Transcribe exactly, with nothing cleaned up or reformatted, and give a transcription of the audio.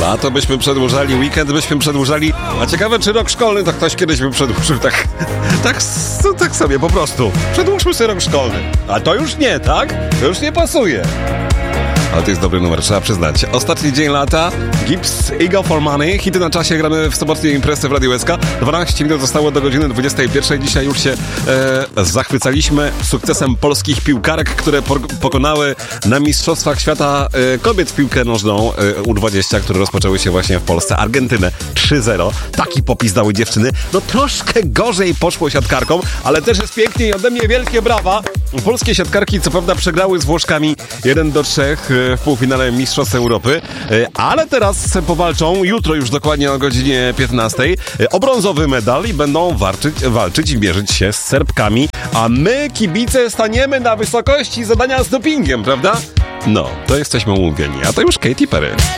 Lato byśmy przedłużali, weekend byśmy przedłużali, a ciekawe, czy rok szkolny to ktoś kiedyś by przedłużył, tak, tak, tak sobie po prostu. Przedłużmy sobie rok szkolny. A to już nie, tak? To już nie pasuje. Ale to jest dobry numer, trzeba przyznać. Ostatni dzień lata, Gibbs, Ego for Money. Hity na czasie, gramy w sobotnie imprezy w Radiu S K. dwanaście minut zostało do godziny dwudziestej pierwszej. Dzisiaj już się e, zachwycaliśmy sukcesem polskich piłkarek, które po, pokonały na Mistrzostwach Świata e, kobiet w piłkę nożną e, U dwadzieścia, które rozpoczęły się właśnie w Polsce. Argentynę trzy zero. Taki popis dały dziewczyny. No troszkę gorzej poszło siatkarkom, ale też jest pięknie i ode mnie wielkie brawa. Polskie siatkarki co prawda przegrały z Włoszkami jeden do trzech w półfinale Mistrzostw Europy, ale teraz powalczą, jutro już dokładnie o godzinie piętnastej, o brązowy medal i będą walczyć, walczyć i mierzyć się z Serbkami, a my, kibice, staniemy na wysokości zadania z dopingiem, prawda? No, to jesteśmy umówieni, a to już Katy Perry.